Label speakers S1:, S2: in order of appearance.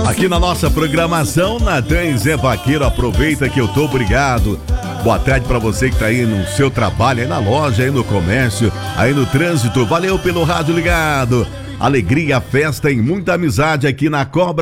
S1: Aqui na nossa programação, Natan e Zé Vaqueiro, aproveita que eu tô obrigado. Boa tarde pra você que tá aí no seu trabalho, aí na loja, aí no comércio, aí no trânsito. Valeu pelo rádio ligado. Alegria, festa e muita amizade aqui na Cobra